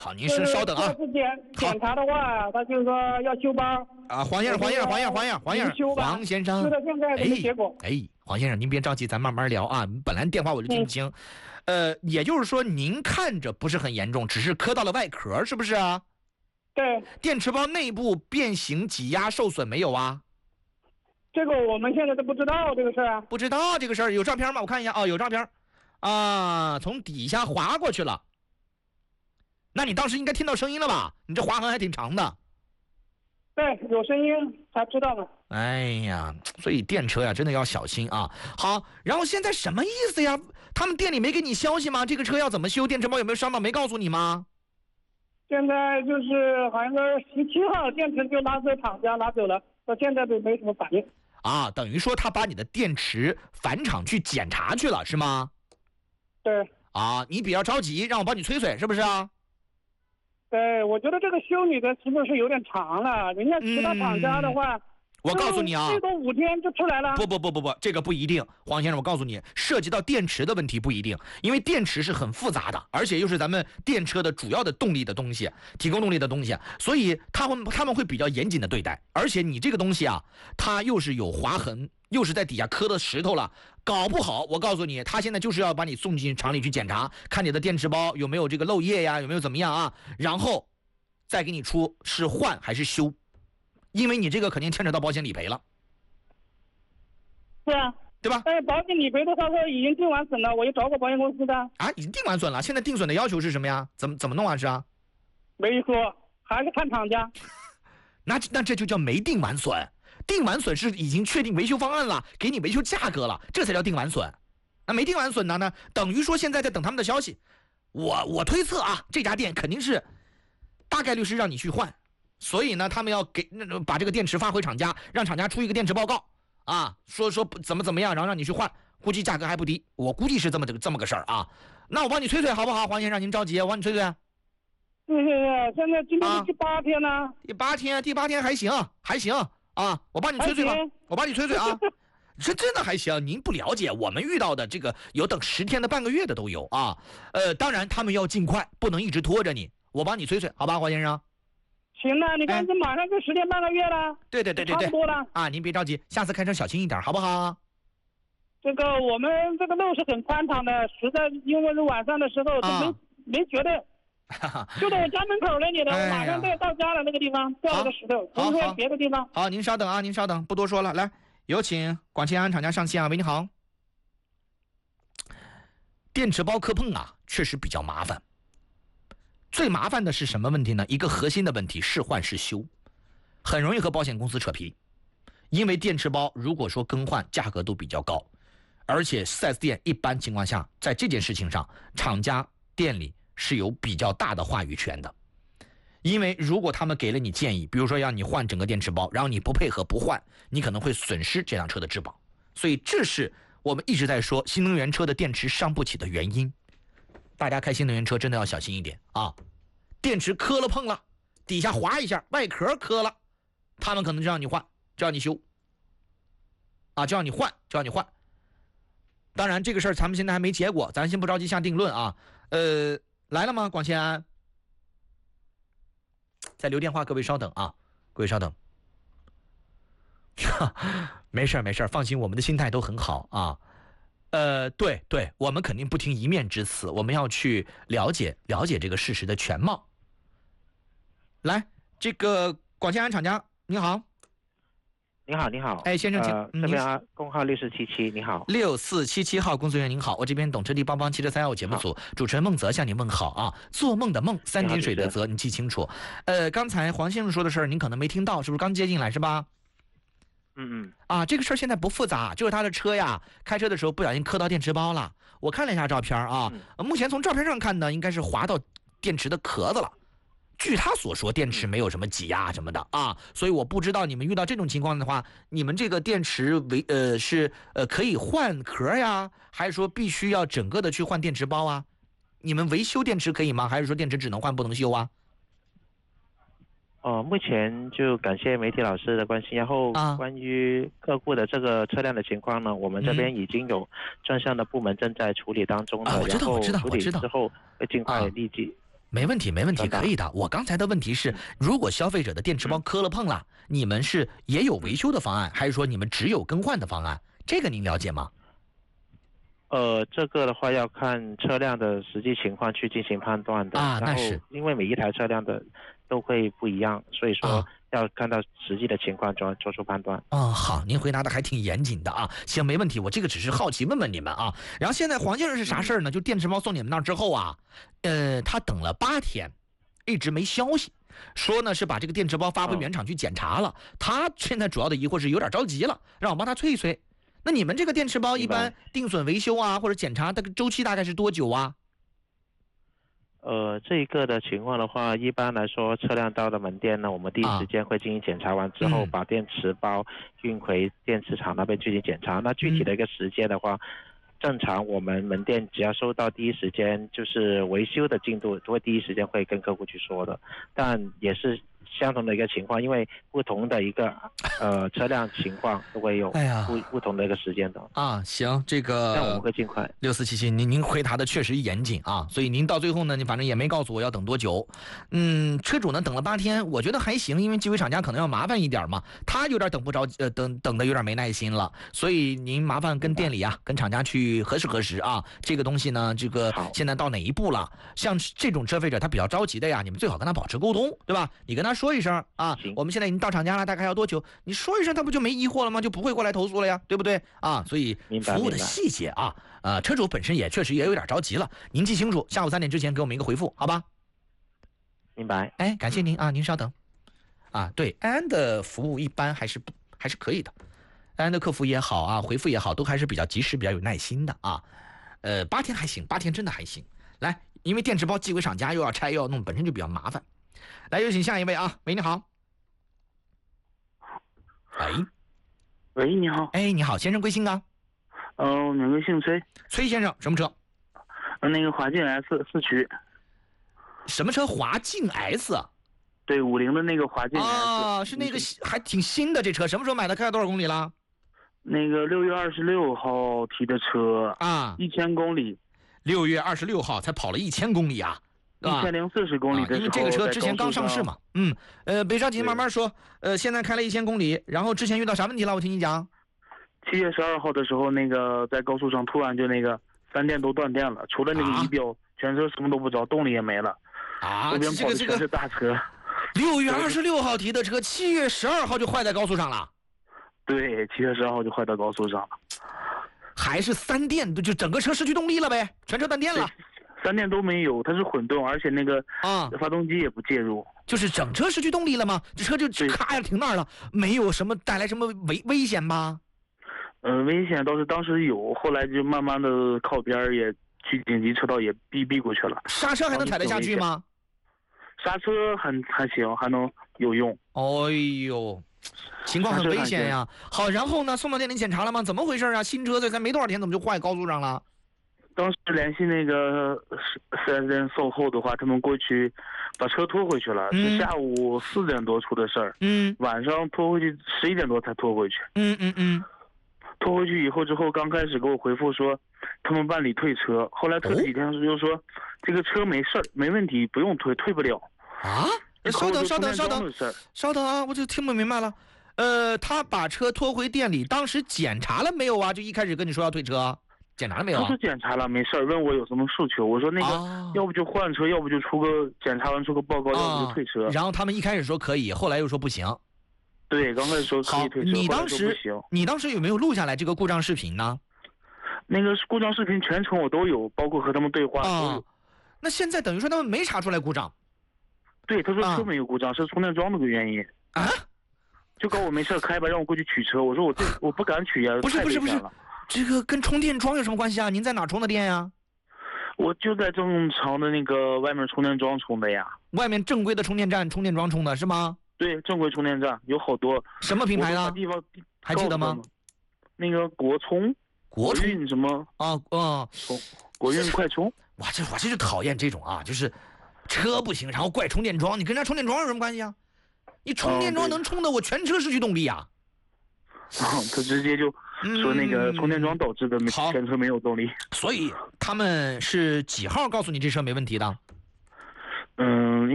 好，您先稍等啊。 下次检查的话，他就是说要修包。 啊，黄先生，黄先生， 修到现在没结果。 黄先生，您别着急，咱慢慢聊啊。本来电话我就听不清，也就是说您看着不是很严重，只是磕到了外壳，是不是啊？ 对。 电池包内部变形、挤压、受损没有啊？ 这个我们现在都不知道这个事儿啊。 不知道这个事儿，有照片吗？我看一下啊，有照片啊，从底下滑过去了。那你当时应该听到声音了吧？你这划痕还挺长的。 对，有声音才知道的。 哎呀，所以电车呀，真的要小心啊。好，然后现在什么意思呀？他们店里没给你消息吗？这个车要怎么修？电池包有没有伤到？没告诉你吗？ 现在就是好像是17号电池就拿走，厂家拿走了，到现在都没什么反应。 啊，等于说他把你的电池返厂去检查去了，是吗？ 对。 啊，你比较着急，让我帮你催催，是不是啊？ 对，我觉得这个修理的时间是有点长了，人家其他厂家的话， 我告诉你啊， 最多5天就出来了。 不，这个不一定，黄先生，我告诉你，涉及到电池的问题不一定，因为电池是很复杂的，而且又是咱们电车的主要的动力的东西，提供动力的东西，所以他们会比较严谨的对待，而且你这个东西啊，它又是有划痕，又是在底下磕的石头了，搞不好我告诉你，他现在就是要把你送进厂里去检查，看你的电池包有没有这个漏液呀，有没有怎么样啊，然后再给你出是换还是修。因为你这个肯定牵扯到保险理赔了， 是啊， 对吧？ 但是保险理赔的他说已经定完损了，我也找过保险公司的。 啊，已经定完损了，现在定损的要求是什么呀？怎么弄啊？是啊， 没说，还是看厂家。 那这就叫没定完损，定完损是已经确定维修方案了，给你维修价格了，这才叫定完损。那没定完损呢？等于说现在在等他们的消息。我推测啊，这家店肯定是大概率是让你去换。所以呢，他们要把这个电池发回厂家，让厂家出一个电池报告啊，说怎么样，然后让你去换，估计价格还不低，我估计是这么个事儿啊。那我帮你催催好不好，黄先生，您着急，我帮你催催。 是，现在今天是第8天呢。 第八天还行啊，我帮你催催吧，啊。这真的还行，您不了解，我们遇到的这个有等10天的半个月的都有啊。当然他们要尽快，不能一直拖着你，我帮你催催，好吧，黄先生。 行了，你看这马上就10天半个月了。 对， 差不多了啊，您别着急，下次开车小心一点，好不好？ 这个我们这个路是很宽敞的，实在因为是晚上的时候都没觉得，就在我家门口那里的，马上就到家了那个地方掉了个石头，不是别的地方。 好，您稍等，不多说了，来，有请广汽安安厂家上线啊，喂，你好。电池包磕碰啊，确实比较麻烦。最麻烦的是什么问题呢？一个核心的问题，是换是修，很容易和保险公司扯皮。因为电池包如果说更换，价格都比较高，而且 4S 店一般情况下在这件事情上，厂家店里是有比较大的话语权的。因为如果他们给了你建议，比如说让你换整个电池包，然后你不配合不换，你可能会损失这辆车的质保。所以这是我们一直在说新能源车的电池伤不起的原因。大家开新能源车真的要小心一点啊！电池磕了碰了，底下划一下，外壳磕了，他们可能就让你换，就让你修，啊，就让你换。当然这个事儿咱们现在还没结果，咱先不着急下定论啊。来了吗？广汽安在留电话，各位稍等啊，各位稍等。没事，放心，我们的心态都很好啊。对，我们肯定不听一面之词，我们要去了解这个事实的全貌。来，这个广汽安厂家，你好。 你好。 哎，先生，请这边工号6477，你好。 6477号工作人员您好，我这边懂车帝帮帮汽车315节目组主持人孟泽向您问好啊。做梦的梦，3点水的泽，你记清楚。刚才黄先生说的事儿，您可能没听到，是不是刚接进来是吧？啊，这个事儿现在不复杂，就是他的车呀，开车的时候不小心磕到电池包了。我看了一下照片啊，目前从照片上看呢，应该是滑到电池的壳子了。据他所说，电池没有什么挤压什么的啊，所以我不知道你们遇到这种情况的话，你们这个电池是可以换壳呀，还是说必须要整个的去换电池包啊？你们维修电池可以吗？还是说电池只能换不能修啊？ 目前就感谢媒体老师的关心，然后关于客户的这个车辆的情况呢，我们这边已经有专项的部门正在处理当中的，然后处理之后会尽快立即。 没问题，没问题，可以的。我刚才的问题是，如果消费者的电池包磕了碰了，你们是也有维修的方案，还是说你们只有更换的方案？这个您了解吗？ 这个的话要看车辆的实际情况去进行判断的啊。那是因为每一台车辆的都会不一样，所以说要看到实际的情况做出判断。 好，您回答的还挺严谨的啊。行，没问题，我这个只是好奇问问你们啊。然后现在黄先生是啥事儿呢？就电池包送你们那儿之后啊，他等了8天，一直没消息，说呢是把这个电池包发回原厂去检查了。他现在主要的疑惑是有点着急了，让我帮他催一催。那你们这个电池包一般定损维修啊或者检查的周期大概是多久啊？ 这一个的情况的话，一般来说车辆到了门店呢，我们第一时间会进行检查完之后，把电池包运回电池厂那边进行检查。那具体的一个时间的话，正常我们门店只要收到第一时间就是维修的进度，都会第一时间会跟客户去说的。但也是相同的一个情况，因为不同的一个车辆情况都会有不同的一个时间的行，这个那我们会尽快。 6477，您回答的确实严谨啊，所以您到最后呢，你反正也没告诉我要等多久。车主呢等了8天，我觉得还行，因为寄回厂家可能要麻烦一点嘛，他有点等不着，等的有点没耐心了，所以您麻烦跟店里跟厂家去核实啊，这个东西呢，这个现在到哪一步了？像这种消费者他比较着急的呀，你们最好跟他保持沟通，对吧？你跟他说一声啊，我们现在已经到厂家了，大概要多久？你说一声，他不就没疑惑了吗？就不会过来投诉了呀，对不对啊？所以服务的细节啊，车主本身也确实也有点着急了。您记清楚，下午3点之前给我们一个回复，好吧？ 明白。 感谢您啊，您稍等。对，安安的服务一般还是可以的，安安的客服也好啊，回复也好，都还是比较及时、比较有耐心的啊。8天还行，8天真的还行。来，因为电池包寄回厂家又要拆又要弄，本身就比较麻烦。来，有请下一位啊，喂，你好。 喂，你好。 你好，先生贵姓啊？ 名字姓崔。 崔先生，什么车？ 那个华骏 S 4驱。 什么车？华骏 S？ 对，50的那个华骏 S。是那个还挺新的这车，什么时候买的？开了多少公里了？ 那个6月26号提的车1000公里。 6月26号才跑了1000公里啊 ！1040公里的时候， 因为这个车之前刚上市嘛。别着急，慢慢说。现在开了1000公里，然后之前遇到啥问题了？我听你讲。 7月12号的时候，那个在高速上突然就那个3电都断电了，除了那个仪表，全车什么都不着，动力也没了。这边跑的全是大车。 6月26号提的车，7月12号就坏在高速上了。 对，7月12号就坏到高速上了。 还是3电，就整个车失去动力了呗，全车断电了。 3电都没有，它是混动，而且那个发动机也不介入， 就是整车失去动力了吗？这车就咔呀停那儿了，没有什么带来什么危险吧？ 危险倒是当时有，后来就慢慢的靠边也去紧急车道也避过去了。 刹车还能踩得下去吗？ 刹车还行，还能有用。 哎呦，情况很危险呀。好，然后呢，送到店里检查了吗？怎么回事啊？新车这才没多少天，怎么就坏高速上了？ 当时联系那个4S店售后的话，他们过去把车拖回去了，是下午4点多出的事儿。晚上拖回去11点多才拖回去。拖回去以后之后，刚开始给我回复说他们办理退车，后来退了几天就说这个车没事儿，没问题，不用退不了。 稍等啊，我就听不明白了。他把车拖回店里，当时检查了没有啊？就一开始跟你说要退车，检查了没有？ 他说检查了，没事儿，问我有什么诉求，我说那个要不就换车，要不就检查完出个报告，要不就退车。 然后他们一开始说可以，后来又说不行。 对，刚开始说可以退车， 你当时有没有录下来这个故障视频呢？ 那个故障视频全程我都有，包括和他们对话都有。 那现在等于说他们没查出来故障。 对，他说车没有故障，是充电桩那个原因。就搞我没事开吧，让我过去取车。我说我不敢取呀。 不是，这个跟充电桩有什么关系啊？您在哪充的电呀？ 我就在正常的那个外面充电桩充的呀。 外面正规的充电站充电桩充的是吗？ 对，正规充电站有好多。 什么品牌的？ 地方还记得吗？ 那个国运什么国运快充。 我这就讨厌这种啊，就是车不行，然后怪充电桩，你跟人家充电桩有什么关系啊？你充电桩能充的我全车失去动力啊！ 他直接就说那个充电桩导致的全车没有动力。 所以他们是几号告诉你这车没问题的？ 嗯。